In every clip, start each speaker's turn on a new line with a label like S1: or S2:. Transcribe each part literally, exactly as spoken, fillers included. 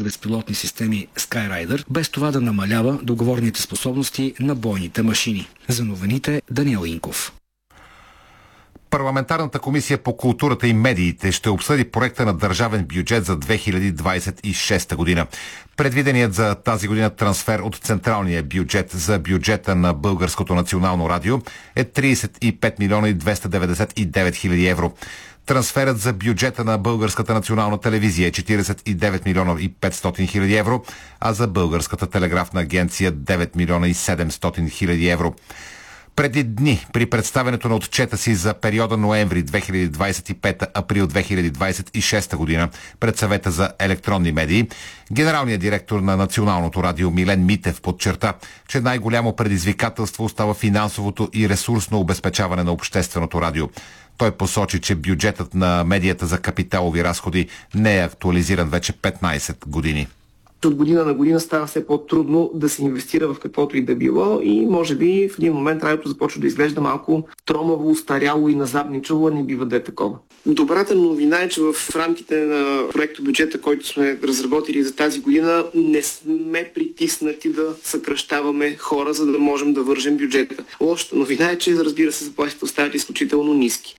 S1: безпилотни системи Skyrider, без това да намалява договорните способности на бойните машини. За новините Даниел Инков.
S2: Парламентарната комисия по културата и медиите ще обсъди проекта на държавен бюджет за две хиляди двадесет и шеста година. Предвиденият за тази година трансфер от централния бюджет за бюджета на Българското национално радио е тридесет и пет милиона и двеста деветдесет и девет хиляди евро. Трансферът за бюджета на Българската национална телевизия е четиридесет и девет милиона и петстотин хиляди евро, а за Българската телеграфна агенция девет милиона и седемстотин хиляди евро. Преди дни, при представянето на отчета си за периода ноември две хиляди двадесет и пета – април две хиляди двадесет и шеста година пред съвета за електронни медии, генералният директор на Националното радио Милен Митев подчерта, че най-голямо предизвикателство остава финансовото и ресурсно обезпечаване на общественото радио. Той посочи, че бюджетът на медията за капиталови разходи не е актуализиран вече петнадесет години.
S3: От година на година става все по-трудно да се инвестира в каквото и да било и може би в един момент радиото започва да изглежда малко тромаво, устаряло и назадничало, не бива да е такова. Добрата новина е, че в рамките на проекто бюджета, който сме разработили за тази година, не сме притиснати да съкращаваме хора, за да можем да вържем бюджета. Лошата новина е, че разбира се заплатите остават изключително ниски.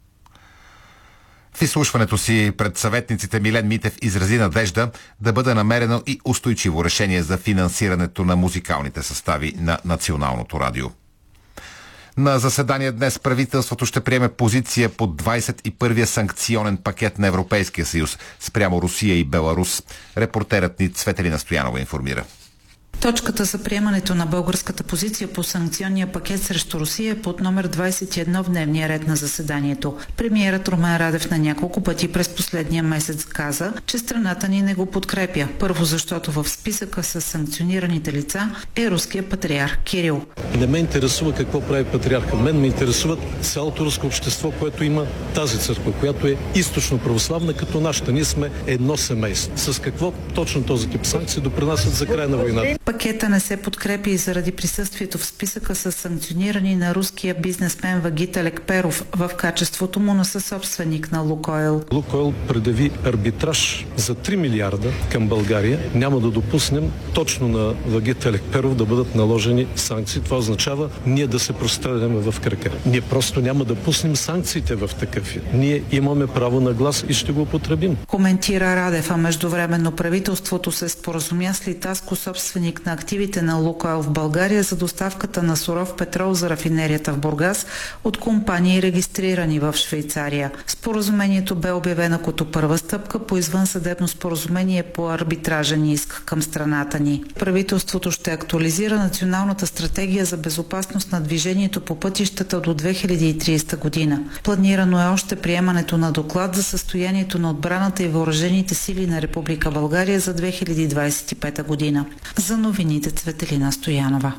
S2: В изслушването си пред съветниците Милен Митев изрази надежда да бъде намерено и устойчиво решение за финансирането на музикалните състави на Националното радио. На заседание днес правителството ще приеме позиция по двадесет и първия санкционен пакет на Европейския съюз спрямо Русия и Беларус. Репортерът ни Цветелина Стоянова информира.
S4: Точката за приемането на българската позиция по санкционния пакет срещу Русия е под номер двадесет и едно в дневния ред на заседанието. Премиерът Румен Радев на няколко пъти през последния месец каза, че страната ни не го подкрепя. Първо, защото в списъка с санкционираните лица е руския патриарх Кирил.
S5: Не ме интересува какво прави патриарха. Мен ме интересува цялото руско общество, което има тази църква, която е източно православна като нашата. Ние сме едно семейство. С какво точно този тип санкции допринасят за края на войната?
S4: Пакета не се подкрепи и заради присъствието в списъка с санкционирани на руския бизнесмен Вагит Лекперов в качеството му на съсобственик на Лукойл.
S5: Лукойл предяви арбитраж за три милиарда към България. Няма да допуснем точно на Вагит Лекперов да бъдат наложени санкции. Това означава ние да се простреляме в крака. Ние просто няма да пуснем санкциите в такъв вид. Ние имаме право на глас и ще го употребим.
S4: Коментира Радев, а междувременно правителството се споразумя с Литаско, собственик на активите на Лукойл в България, за доставката на суров петрол за рафинерията в Бургас от компании, регистрирани в Швейцария. Споразумението бе обявено като първа стъпка по извънсъдебно споразумение по арбитражен иск към страната ни. Правителството ще актуализира националната стратегия за безопасност на движението по пътищата до две хиляди и тридесета година. Планирано е още приемането на доклад за състоянието на отбраната и въоръжените сили на Република България за две хиляди двадесет и пета година. За новините Цветелина Стоянова.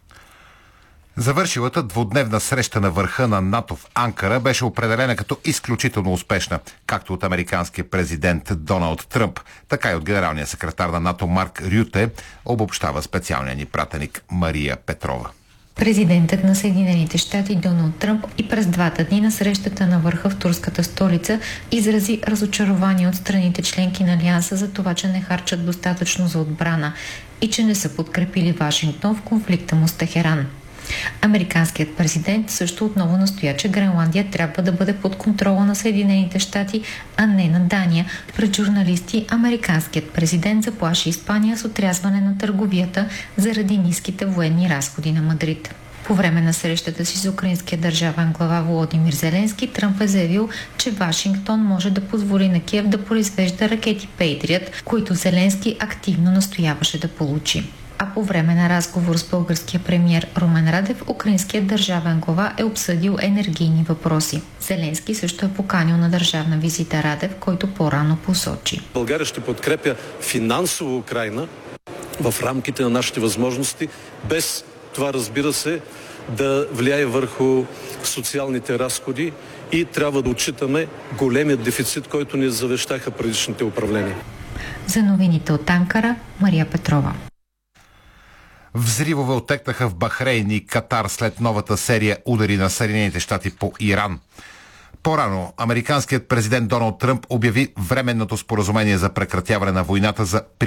S2: Завършилата двудневна среща на върха на НАТО в Анкара беше определена като изключително успешна, както от американския президент Доналд Тръмп, така и от генералния секретар на НАТО Марк Рюте, обобщава специалния ни пратеник Мария Петрова.
S6: Президентът на Съединените щати Доналд Тръмп и през двата дни на срещата на върха в турската столица изрази разочарование от страните членки на Алианса за това, че не харчат достатъчно за отбрана и че не са подкрепили Вашингтон в конфликта му с Техеран. Американският президент също отново настоя, че Гренландия трябва да бъде под контрола на Съединените щати, а не на Дания. Пред журналисти американският президент заплаши Испания с отрязване на търговията заради ниските военни разходи на Мадрид. По време на срещата си с украинския държавен глава Володимир Зеленски, Тръмп е заявил, че Вашингтон може да позволи на Киев да произвежда ракети Пейтриът, които Зеленски активно настояваше да получи. А по време на разговор с българския премиер Румен Радев, украинският държавен глава е обсъдил енергийни въпроси. Зеленски също е поканил на държавна визита Радев, който по-рано посочи.
S5: България ще подкрепя финансово Украйна в рамките на нашите възможности, без това, разбира се, да влияе върху социалните разходи и трябва да отчитаме големият дефицит, който ни завещаха предишните управления.
S6: За новините от Анкара, Мария Петрова.
S2: Взривове отекнаха в Бахрейн и Катар след новата серия удари на Съединените щати по Иран. По-рано американският президент Доналд Тръмп обяви временното споразумение за прекратяване на войната за